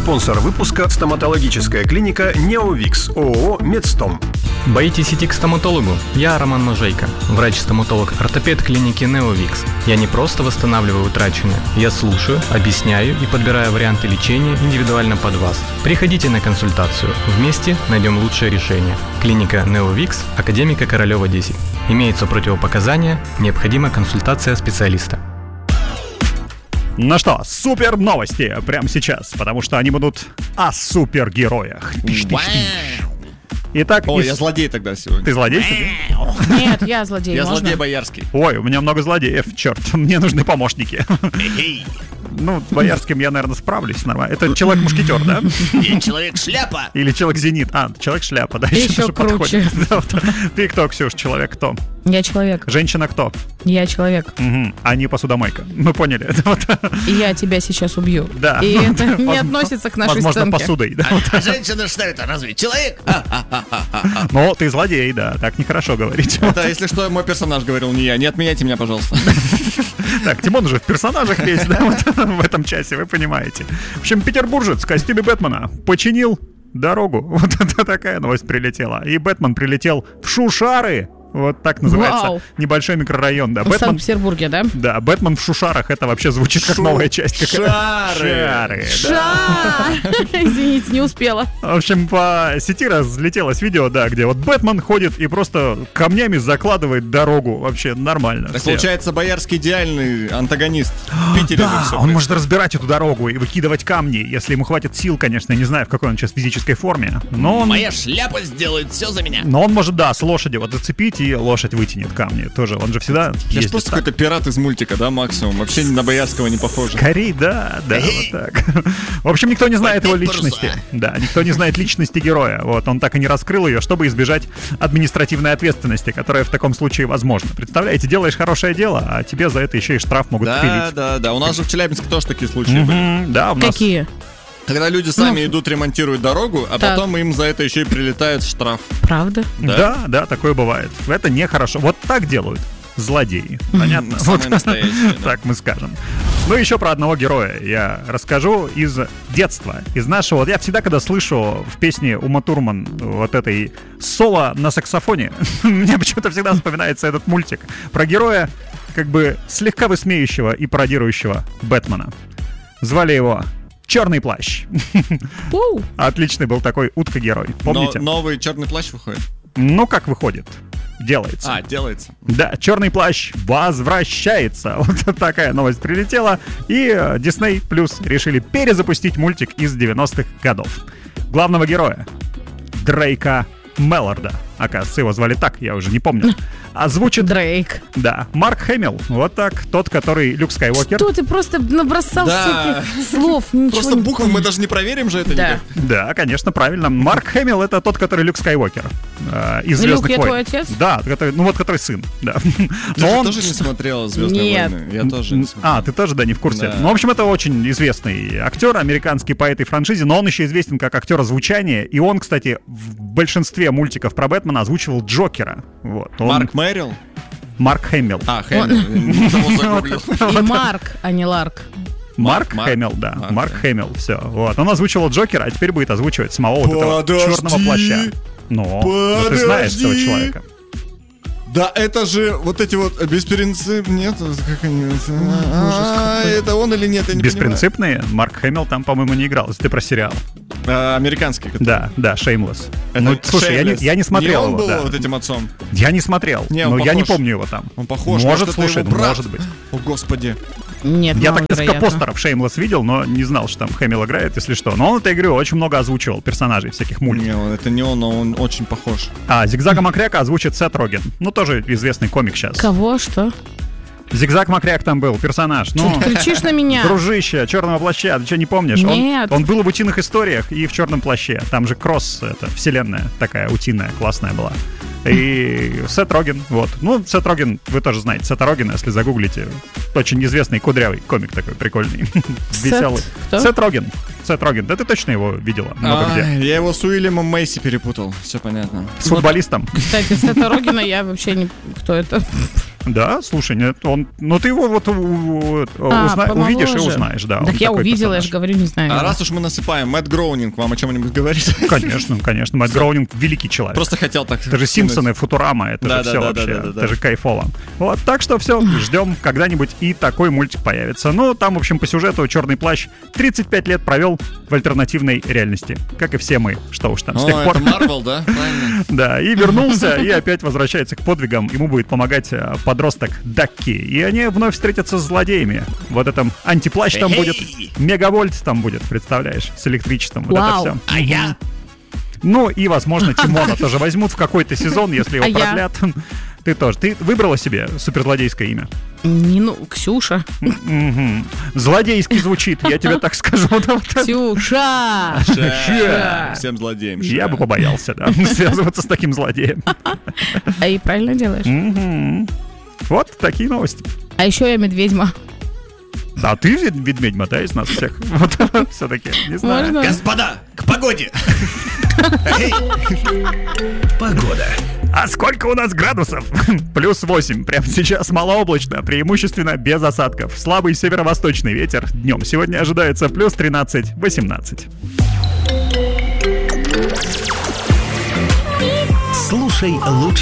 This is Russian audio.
Спонсор выпуска – стоматологическая клиника Неовикс ООО «Медстом». Боитесь идти к стоматологу? Я Роман Можейко, врач-стоматолог-ортопед клиники Неовикс. Я не просто восстанавливаю утраченное, я слушаю, объясняю и подбираю варианты лечения индивидуально под вас. Приходите на консультацию, вместе найдем лучшее решение. Клиника Неовикс, Академика Королева 10. Имеются противопоказания, необходима консультация специалиста. Ну что, супер новости прямо сейчас, потому что они будут о супергероях. Итак, я злодей тогда сегодня. Ты злодей? Нет, я злодей. Я можно? злодей боярский. Ой, у меня много злодеев, черт, мне нужны помощники. Ну, с боярским я, наверное, справлюсь нормально. Это Человек-мушкетер, да? И Человек-шляпа. Или Человек-зенит. Человек-шляпа, да, Еще тоже круче. подходит. Ты кто, Ксюш, человек кто? Я человек. Женщина кто? Я человек. А не посудомойка. Мы поняли. И я тебя сейчас убью. Да. И это не относится к нашей возможно, сценке. посудой. Да. А женщина что это? Разве человек? Ну, ты злодей, да. Так нехорошо говорить. Это, если что, мой персонаж говорил, не я. Не отменяйте меня, пожалуйста. Так, Тимон уже в персонажах весь, да, вот в этом часе, вы понимаете. В общем, петербуржец в костюме Бэтмена починил дорогу. Вот это такая новость прилетела. И Бэтмен прилетел в Шушары. Вот так называется. Вау. Небольшой микрорайон, да. В Санкт-Петербурге, да? Да, Бэтмен в Шушарах. Это вообще звучит как новая часть. Шары. Извините, не успела. В общем, по сети разлетелось видео, да, где вот Бэтмен ходит и просто камнями закладывает дорогу. Вообще нормально. Так получается, боярский идеальный антагонист. В Питере же Да, все. он может разбирать эту дорогу и выкидывать камни, если ему хватит сил, конечно. Я не знаю, в какой он сейчас физической форме. Но он... Моя шляпа сделает все за меня. Но он может, да, с лошади вот зацепить, и лошадь вытянет камни. Тоже, он же всегда Я же ездит просто так. какой-то пират из мультика, да, максимум. Вообще на боярского не похоже. Скорей, да, вот так. В общем, никто не знает его Поднять личности. паруса. Да, никто не знает личности героя. Вот, он так и не раскрыл ее, чтобы избежать административной ответственности, которая в таком случае возможна. Представляете, делаешь хорошее дело, а тебе за это еще и штраф могут впилить. Да. У нас же в Челябинске тоже такие случаи были. Да, у нас... Какие? Когда люди сами идут, ремонтируют дорогу, а Так. потом им за это еще и прилетает штраф. Правда? Да, такое бывает. Это нехорошо. Вот так делают злодеи. Понятно? Самые Вот настоящие, да. так мы скажем. Ну, еще про одного героя я расскажу из детства. Из нашего... Вот я всегда, когда слышу в песне Ума Турман вот этой соло на саксофоне, мне почему-то всегда вспоминается этот мультик про героя, как бы слегка высмеющего и пародирующего Бэтмена. Звали его Черный плащ. Оу. Отличный был такой утка-герой. Помните? Но новый черный плащ выходит. Ну, как выходит? Делается. Делается. Да, Черный плащ возвращается. Вот такая новость прилетела. И Disney Plus решили перезапустить мультик из 90-х годов. Главного героя Дрейка Мелларда, оказывается, его звали так, я уже не помню, озвучит... Дрейк. Да, Марк Хэмилл. Вот так, тот, который Люк Скайуокер. Что ты просто набросал Да. всяких слов? Ничего Просто не буквы помню. мы даже не проверим же это Да. никак. Да, конечно, правильно. Марк Хэмилл — это тот, который Люк Скайуокер из Люк, «Звездных я войн». твой отец? Да, который сын, да. Ты Но же он... тоже не смотрел «Звездные Нет. войны»? Я тоже не смотрел. ты тоже, да, не в курсе. Да. Ну, в общем, это очень известный актер, американский по этой франшизе, но он еще известен как актер озвучания. И он, кстати, в большинстве мультиков про Бэтмена озвучивал Джокера. Вот. Он... Марк Мэрил? Марк Хэмилл. Хэмилл. Того загуглил. И Марк, а не Ларк. Марк Марк. Хэмилл, да. Марк, Марк да. Хэмилл, все. Вот. Он озвучивал Джокера, а теперь будет озвучивать самого вот этого Подожди. черного плаща. Но ты знаешь этого Подожди. человека. Да, это же вот эти вот беспринцип... Нет, как они... Это он или нет, я не Беспринципные. Марк Хэмилл там, по-моему, не играл, если ты про сериал. понимаю. Американский. который. Да, Shameless. Это Ну, слушай, Shameless. я не смотрел Не он его. был да. вот этим отцом? Я не смотрел, Не, он но я не похож. помню его там. Он похож. Может, это слушай, его брат? может быть. О, господи. Нет, Я так несколько маловероятно. постеров Shameless видел, но не знал, что там Хэмилл играет, если что. Но он в этой игре очень много озвучивал персонажей всяких мультиков. Не, это не он, но он очень похож. А Зигзага Макряка озвучит Сет Роген. Ну, тоже известный комик сейчас. Кого, что? Зигзаг Макряк там был, персонаж. Ну, Ты кричишь на меня? дружище, Черного плаща, ты что, не помнишь? Нет. Он был в «Утиных историях» и в «Черном плаще». Там же кросс, это вселенная такая утиная, классная была. И Сет Роген, вот. Ну, Сет Роген, вы тоже знаете, Сета Рогена, если загуглите. Очень известный кудрявый комик такой прикольный. Веселый. кто? Сет Роген. Сет Роген, да ты точно его видела много где. Я его с Уильямом Мейси перепутал. Все понятно. С футболистом. Кстати, Сета Рогена я вообще не... Кто это? Да, слушай, нет, ну ты его вот увидишь и узнаешь, да. Так он я такой увидела, я же персонаж. говорю, не знаю. А раз уж мы насыпаем, Мэтт Гроунинг вам о чем-нибудь говорит? Конечно, Мэтт Гроунинг великий человек. Просто хотел так... Это же Симпсоны, Футурама, это же все вообще, это же кайфово. Вот, так что все, ждем когда-нибудь и такой мультик появится. Ну, там, в общем, по сюжету «Черный плащ» 35 лет провел в альтернативной реальности, как и все мы, что уж там, с тех пор. это Марвел, да? Правильно. Да, и вернулся, и опять возвращается к подвигам. Ему будет помогать подросток Дакки, и они вновь встретятся с злодеями. Вот это антиплащ там будет, мегавольт там будет, представляешь, с электричеством. Вот это все. А я? Ну и, возможно, Тимона тоже возьмут в какой-то сезон, если его продлят. Ты тоже. Ты выбрала себе суперзлодейское имя? Ксюша. Злодейский звучит, я тебе так скажу. Ксюша! Всем злодеям. Я бы побоялся, да, связываться с таким злодеем. А и правильно делаешь. Вот такие новости. А еще я медведьма. А ты ведьма, да, из нас всех? Вот все-таки, не знаю. Можно? Господа, к погоде! Погода. А сколько у нас градусов? Плюс 8. Прямо сейчас малооблачно, преимущественно без осадков. Слабый северо-восточный ветер. Днем сегодня ожидается плюс 13-18. Слушай лучше.